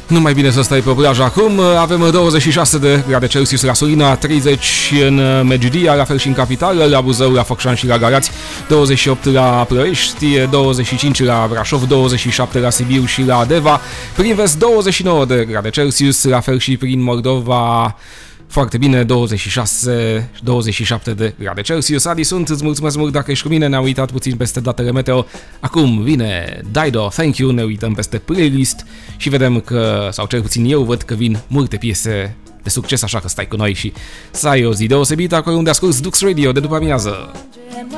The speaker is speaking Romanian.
Nu mai bine să stai pe plajă acum. Avem 26 de grade Celsius la Sulina, 30 în Medgidia, la fel și în capitală, la Buzău, la Focșani și la Galați, 28 la Ploiești, 25 la Brașov, 27 la Sibiu și la Deva, prin vest 29 de grade Celsius, la fel și prin Moldova. Foarte bine, 26-27 de grade Celsius. Adi sunt, îți mulțumesc mult dacă ești cu mine. Ne-am uitat puțin peste datele meteo. Acum vine Dido, Thank You. Ne uităm peste playlist și vedem că, sau cel puțin eu văd că vin multe piese de succes, așa că stai cu noi și să ai o zi deosebită acolo unde asculti Dux Radio de după amiază.